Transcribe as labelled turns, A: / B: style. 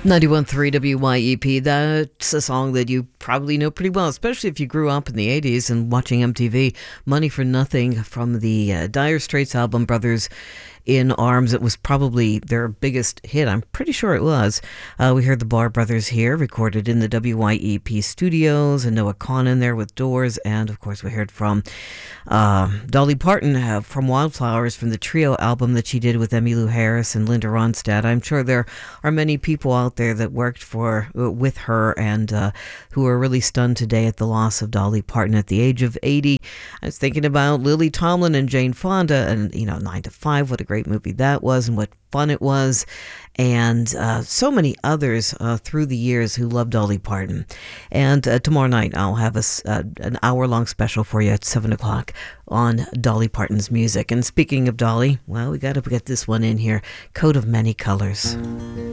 A: 91.3 WYEP. That's a song that you probably know pretty well, especially if you grew up in the 80s and watching MTV. Money for Nothing from the Dire Straits album Brothers in Arms. It was probably their biggest hit. I'm pretty sure it was. We heard the Barr Brothers here, recorded in the WYEP studios, and Noah Kahan there with Doors. And of course, we heard from Dolly Parton from Wildflowers from the Trio album that she did with Emmylou Harris and Linda Ronstadt. I'm sure there are many people out there that worked with her and who are really stunned today at the loss of Dolly Parton at the age of 80. I was thinking about Lily Tomlin and Jane Fonda and, 9 to 5, what a great movie that was and what fun it was, and so many others through the years who loved Dolly Parton. And tomorrow night I'll have an hour-long special for you at 7 o'clock on Dolly Parton's music. And speaking of Dolly, well, we got to get this one in here, Coat of Many Colors.